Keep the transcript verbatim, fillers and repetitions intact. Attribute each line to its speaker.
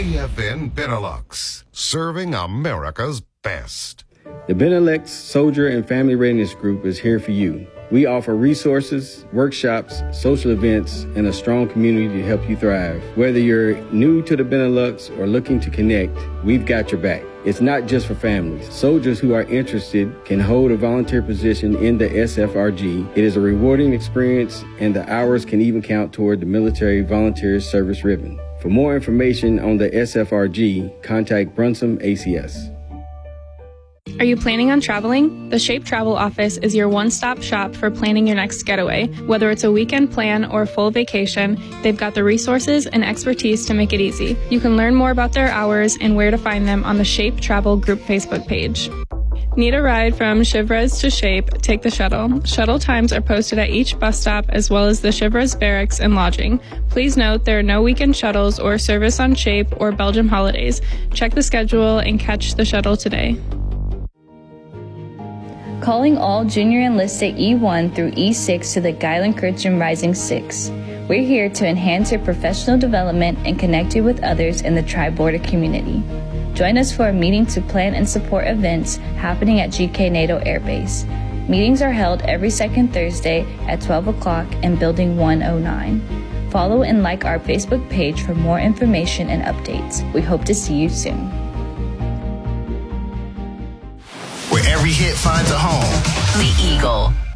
Speaker 1: A F N Benelux, serving America's best.
Speaker 2: The Benelux Soldier and Family Readiness Group is here for you. We offer resources, workshops, social events, and a strong community to help you thrive. Whether you're new to the Benelux or looking to connect, we've got your back. It's not just for families. Soldiers who are interested can hold a volunteer position in the S F R G. It is a rewarding experience, and the hours can even count toward the Military Volunteer Service Ribbon. For more information on the S F R G, contact Brunsum A C S.
Speaker 3: Are you planning on traveling? The Shape Travel Office is your one-stop shop for planning your next getaway. Whether it's a weekend plan or a full vacation, they've got the resources and expertise to make it easy. You can learn more about their hours and where to find them on the Shape Travel Group Facebook page. Need a ride from Chivres to Shape? Take the shuttle. Shuttle times are posted at each bus stop as well as the Chivres barracks and lodging. Please note there are no weekend shuttles or service on Shape or Belgium holidays. Check the schedule and catch the shuttle today.
Speaker 4: Calling all junior enlisted E one through E six to the Geilenkirchen Rising Six. We're here to enhance your professional development and connect you with others in the tri-border community. Join us for a meeting to plan and support events happening at G K NATO Air Base. Meetings are held every second Thursday at twelve o'clock in Building one oh nine. Follow and like our Facebook page for more information and updates. We hope to see you soon.
Speaker 5: Where every hit finds a home.
Speaker 6: The Eagle.